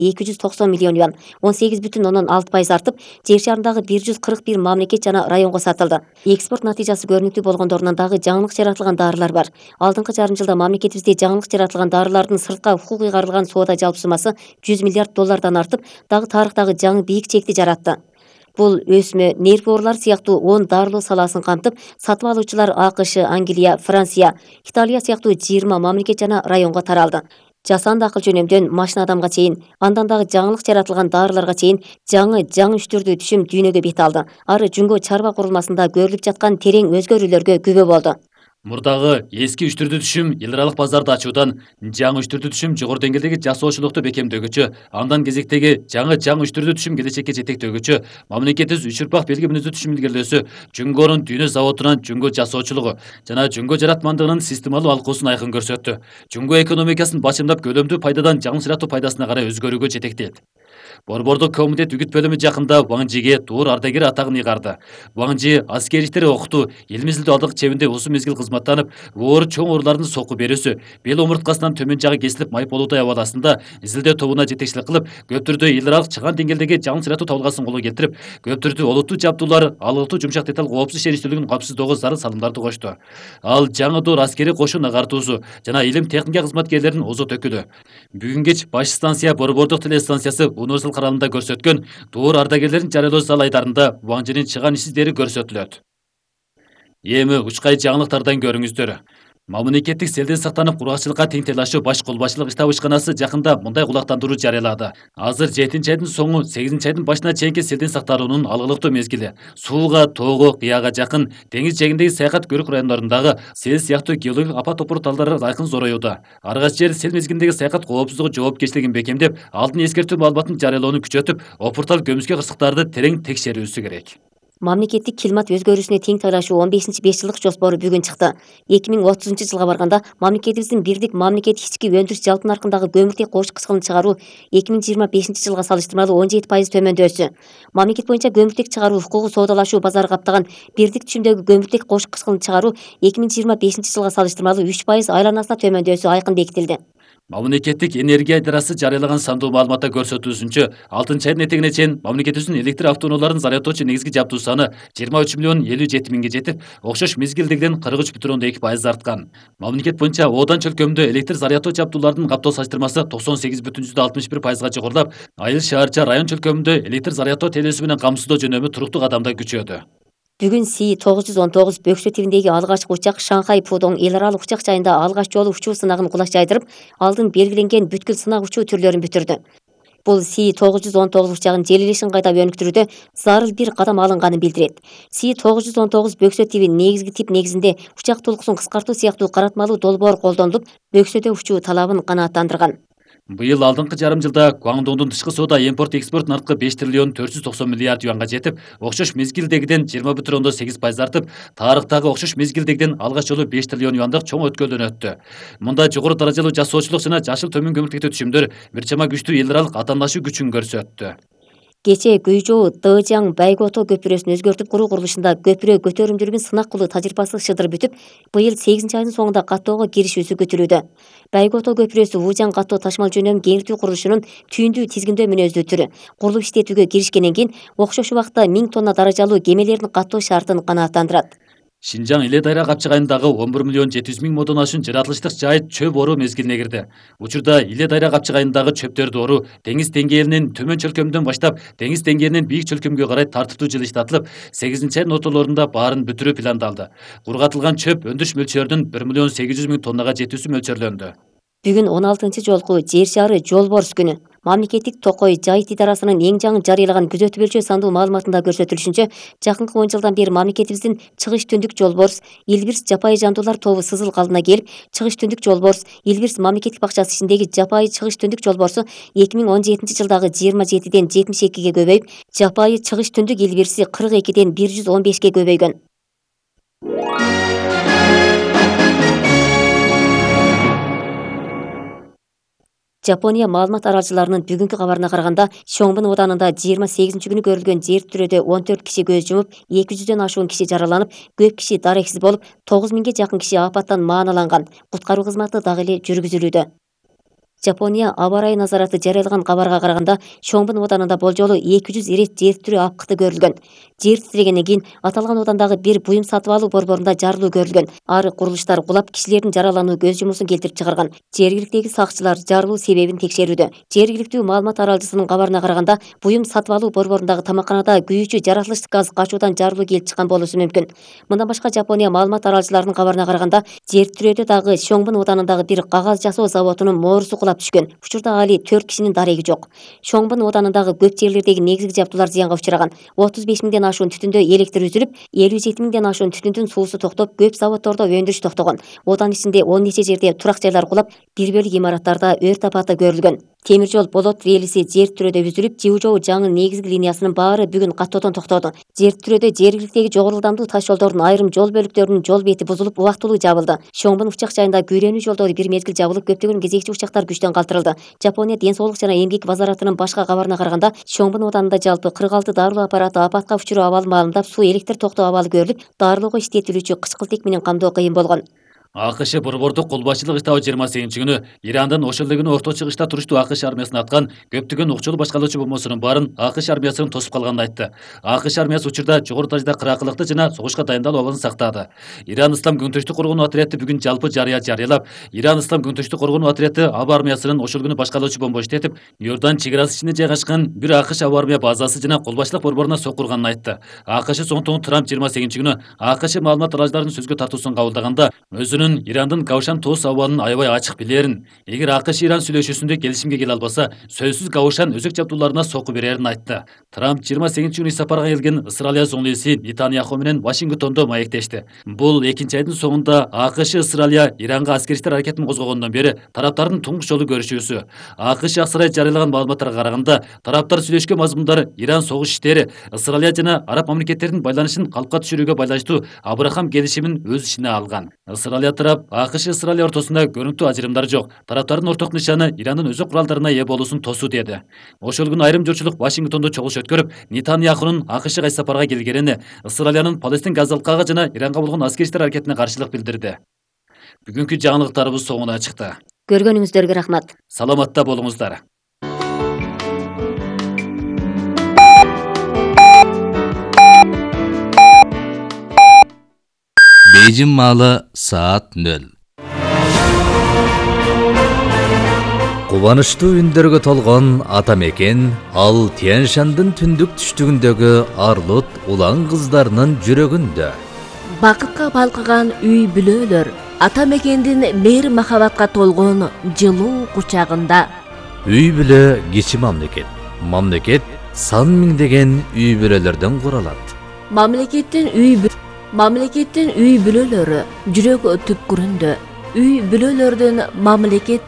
290 миллион юан, 18,6% артып, жер шарындағы 141 мамлекет жана районго сатылды. Экспорт натыйжасы көрүнүктүү болгондорунан дагы жаңылык жаратылган дарылар бар. Алдыңкы жарым жылда мамлекетибизде жаңылык жаратылган дарылардын сыртка укук ыйгарылган соода жалпы суммасы 100 миллиард доллардан артып, дагы тарыхтагы жаңы бийик чекти жаратты. Бул өсмө нерв оорулары сыяктуу 10 дарылоо саласын камтып, сатып алуучулар АКШ, Англия, Франция, Италия сыяктуу 20 мамлекет жана районго таралды. Жасанды акыл жөнөмдөн машина адамга чейин, андан дагы жаңылык жаратылган дарыларга чейин жаңы үчтүрдүү түшүм дүйнөгө бет алды. Ары Жүнгө чарба курулмасында көрүлүп жаткан терең өзгөрүүлөргө күбө болду. Мурдагы эски үчтүрдүү түшүм эл аралык базарды ачуудан жаңы үчтүрдүү түшүм жогору деңгээлдеги жасоочулукту бекемдөөгөчө, андан кезектеги жаңы үчтүрдүү түшүм келечекке жетектөөгөчө, мамлекетибиз үч урпак белги мүнөздүү түшүм илгерлөөсү, Жүнгөрүн дүйнө заводунан Жүнгө жасоочулугу жана Жүнгө жаратмандыгынын системалуу алкуусун айкын көрсөттү. Жүнгө экономикасын бачымдап көлөмдүү пайдадан жаңы ырааттуу пайдасына карай өзгөрүүгө жетектейт. Борбордук комитет үгүт бөлүмү жакында Ваң Жиге туур ардагер атагын ыйгарды. Ваң Жи аскери окутуу, эл мезгилдүү алдык чебинде узун мезгил кызматтанып, оору чоң оорулардын сокку берүүсү, бел омурткасынан төмөн жагы кесилип майып болуудай абаласында изилдөө тобуна жетекчилик кылып, көп түрдүү эл аралык чыгаан деңгээлдеги жаңы ырааттуу табылгасын колго келтирип, көп түрдүү олуттуу жабдуулар, алыктуу жумшак деталь коопсуз ишеничтүүлүгүн камсыздоого зарыл салымдарды кошту. Ал жаңы доор аскери кошун агартуусу жана илим техника кызматкерлеринин озот өкүлү. Бүгүн кеч баш станция борбордук телестанциясы Универсал каналында көрсөткөн доор ардагерлерин жарыялоо салайдарында Ваң Жинин чыгаан ишсиздери көрсөтүлөт. Эми учкай жаңылыктардан көрүңүздөр. Мамлекеттик селден сактанып кургакчылыкка тең тыйлашуу баш колбасчылык штаб ишканасы жакында мындай кулактандыруу жарыялады. Азыр 7-нчи айдын соңу 8-нчи айдын башына чейинки селден сакталуунун алгылыктуу мезгили. Сууга, тоого, кыяга жакын, деңиз жээгиндеги саякат көрүк райондорундагы сел сыяктуу геологик апат опурталдары айкын зороюуда. Аргас жер сел мезгилиндеги саякат коопсуздугу жоопкерчилигин бекемдеп, алдын эскертүү маалыматын жарыялоону күчөтүп, опуртал көмүскө кырсыктарды терең текшерүүсү керек. Мамлекеттик климат өзгөрүүсүнө тең тайлашуу 15-5 жылдык жоспору бүгүн чыкты. 2030 жылга барганда мамлекетибиздин бирдик мамлекет ички өндүрүш жалпы наркындагы көмүртек кош кыскылын чыгаруу 2025 жылга салыштырмалуу 17% төмөндөсү. Мамлекет боюнча көмүртек чыгаруу укугу соодалашуу базары каптаган бирдик түшүмдөгү көмүртек кош кыскылын чыгаруу 2025 жылга салыштырмалуу 3% айланасына төмөндөсү айкын бекитилди. Мамлекеттик энергия идарасы жарыялаган сандуу маалыматта көрсөтүүсүнчө, 6-нчы айдын этегине чейин мамлекетибиздин электр автоунааларын зарядтоочу негизги жабдуу саны 23 миллион 57 миңге жетип, окшош мезгилдегиден 43,2% арткан. Мамлекет боюнча оодан чөлкөмдө электр зарядтоо жабдуулардын каптоо салыштырмасы 98,61%га жогорулап, айыл шаарча район чөлкөмүндө электр зарядтоо телесүү менен камсыздоо жөнөмү туруктуу кадамда күчөдү. Бүгүн Си-919 бөксө тибиндеги алгачкы учак Шанхай Пудong эл аралык учак жайында алгач жолу учуу сынагын кулаш жайдырып, алдын белгиленген бүткүл сынак учуу түрлөрүн бүтүрдү. Бул Си-919 учагын желилешин кайдап өнүктүрүүдө зарыл бир кадам алынганын билдирет. Си-919 бөксө тиби негизги тип негизинде учак толкусун кыскартуу сыяктуу каратмалуу долбоор колдонулуп, бөксөдө учуу талабын канааттандырган. Быйыл алдыңкы жарым жылда Гуандоңдун тышкы соода импорт-экспорт наркы 5 триллион 490 миллиард юанга жетип, окшош мезгилдегиден 20,8% артып, тарыхтагы окшош мезгилдегиден алгач жолу 5 триллион юандык чоң өткөлдөн өттү. Мында жогору даражалуу жасоочулук жана жашыл төмөн көмүртектүү түшүмдөр бир чама күчтүү эл аралык атаандашуу күчүн көрсөттү. Кече Гүйжоо Дэжяң Байгото көпүрөсүн өзгөртүп куруу курулушунда көпүрө көтөрүмдүүлүгүн сынак кылуу тажрыйбасы шыдыр бүтүп, быйыл 8-нчи айдын соңунда каттоого киришүүсү күтүлүүдө. Байгото көпүрөсү Вужан каттоо ташмал жөнөм кеңиртүү курулушунун түйүндүү тизгиндөө мүнөздүү түрү. Курулуп иштетүүгө киришкенден кийин окшош убакытта 1000 тонна даражалуу кемелердин каттоо шартын канааттандырат. Шинжаң Иле Дайра капчыгайындагы 11 миллион 700 миң модон ашуун жаратылыштык жай чөп оруу мезгилине кирди. Учурда Иле Дайра капчыгайындагы чөптөрдү оруу деңиз деңгээлинин төмөн чөлкөмүндөн баштап деңиз деңгээлинин бийик чөлкөмгө карай тартиптүү жылыштатылып, 8-нчи айдын ортолорунда баарын бүтүрүү пландалды. Кургатылган чөп өндүрүш мөлчөрүнүн 1 миллион 800 миң тоннага жетүүсү мөлчөрлөндү. Бүгүн 16-чы жолку жер шары жолборс күнү. Мамлекеттик Токой Жайыт идарасынын эң жаңы жарыялаган күзөтүү бөлчө сандуу маалыматында көрсөтүлүшүнчө, жакынкы 10 жылдан бери мамлекетибиздин чыгыш түндүк жолборс, Илбирс жапайы жандуулар тобу сызыл калдына келип, чыгыш түндүк жолборс, Илбирс мамлекеттик бакчасы ичиндеги жапайы чыгыш түндүк жолборсу 2017 жылдагы 27ден 72ге көбөйүп, жапайы чыгыш түндүк Илбирси 42ден 115ге көбөйгөн. Жапония маалымат аралчыларынын бүгүнкү кабарына караганда, Шоңбун оданында 28 күнү көрүлгөн жер тирөөдө 14 киши көз жумуп, 200дөн ашуун киши жараланып, көп киши дарексиз болуп, 9000ге жакын киши апаттан мааналанган. Куткаруу кызматы дагы эле жүргүзүлүүдө. Жапония аба ырайы назараты жарыялаган кабарга караганда Чоңбун оданында болжолу 200 ирет жер титирөө апкыты көрүлгөн. Жер титирегенден кийин аталган одандагы бир буюм сатып алуу борборунда жарылуу көрүлгөн. Ары курулуштар кулап кишилердин жаралануу көз жумуусун келтирип чыгарган. Жергиликтеги сакчылар жарылуу себебин текшерүүдө. Жергиликтүү маалымат аралжысынын кабарына караганда буюм сатып алуу борборундагы тамакканада күйүүчү жаратылыштык газ качуудан жарылуу келип чыккан болушу мүмкүн. Мындан башка Жапония маалымат аралжыларынын кабарына караганда жер титирөөдө дагы Чоңбун оданындагы бир кагаз жасоо заводунун моорусу кулап түшкөн. Учурда али 4 кишинин дареги жок. Чоңбун оданындагы көп жерлердеги негизги жабдуулар зыянга учураган. 35 миңден ашуун түтүндө электр үзүлүп, 57 миңден ашуун түтүндүн суусу токтоп, көп заводдордо өндүрүш токтогон. Одан ичинде 10 нече жерде турак жайлар кулап, бир бөлүк имараттарда өрт апаты көрүлгөн. Темир жол болот релиси жер титирөөдө үзүлүп, Жибужоу жаңы негизги линиясынын баары бүгүн каттоодон токтоду. Жер титирөөдө жергиликтеги жогору ылдамдуу таш жолдордун айрым жол бөлүктөрүнүн жол бети бузулуп, убактылуу жабылды. Чоңбун учак жайында күйрөнүү жолдору бир мезгил жабылып, көптөгөн кезекчи учактар күчтөн калтырылды. Жапония ден соолук жана эмгек вазаратынын башка кабарына караганда, Чоңбун оданында жалпы 46 дарылоо аппараты апатка учуруу абалын маалымдап, суу электр токтоо абалы көрүлүп, дарылоого иштетилүүчү кычкылтек менен камдоо кыйын болгон. АКШ борбордук кол башчылык штабы 28 күнү Ирандан ошол эле күнү орто чыгышта туруштуу АКШ армиясын аткан көптөгөн окчулуу башкалоочу бомбосунун баарын АКШ армиясынын тосуп калганын айтты. АКШ армиясы учурда жогору дажда кыракылыкты жана согушка дайындалуу абалын сактады. Иран Ислам күнтүштүк коргонуу отряды бүгүн жалпы жарыялап, Иран Ислам күнтүштүк коргонуу отряды аба армиясынын ошол күнү башкалоочу бомбо иштетип, Иордан чек арасы ичинде жайгашкан бир АКШ аба армия базасы жана кол башчылык борборуна сок урганын айтты. АКШ соңтоң Трамп 28 күнү АКШ маалымат аралжыларынын сөзгө тартуусун кабылдаганда өзүнүн Ирандын Кавшан тоос абалын аябай ачык билерин, эгер АКШ Иран сүйлөшүүсүндө келишимге келе албаса, сөзсүз Кавшан өзөк жабдууларына сокку берерин айтты. Трамп 28 күнү сапарга келген Исраилия зоңлуси Нетаньяху менен Вашингтондо маектешти. Бул 2-айдын соңунда АКШ Исраилия Иранга аскерчилер аракетин козгогондон бери тараптардын туңгуч жолу көрүшүүсү. АКШ ак сарай жарыялаган маалыматтарга караганда, тараптар сүйлөшкөн мазмундар Иран согуш иштери, Исраилия жана араб мамлекеттеринин байланышын калпка түшүрүүгө байланыштуу Абрахам келишимин өз ичине алган. Исраилия тарап АКШ Исраилия ортосунда көрүнүктүү ажырымдар жок. Тараптардын орток нышаны Ирандын өзөк куралдарына ээ болуусун тосуу деди. Ошол күнү айрым журтчулук Вашингтондо чогулуш өткөрүп, Нетаньяхунун АКШга сапарга келгенини, Исраилиянын Палестин газалыккага жана Иранга болгон аскерчилер аракетине каршылык билдирди. Бүгүнкү жаңылыктарыбыз соңуна чыкты. Көргөнүңүздөргө рахмат. Саламатта болуңуздар. Бейжин маалы саат 0. Кубанычтуу үндөргө толгон ата мекен ал Тянь-Шандын түндүк түштүгүндөгү арлут улан кыздарынын жүрөгүндө. Бакытка балкыган үй бүлөлөр ата мекендин мейир махабатка толгон жылуу кучагында. Үй бүлө кичи мамлекет. Мамлекет сан миңдеген үй бүлөлөрдөн куралат. Мамлекеттин үй бүлөлөрү жүрөк түпкүрүндө. Үй бүлөлөрдүн мамлекет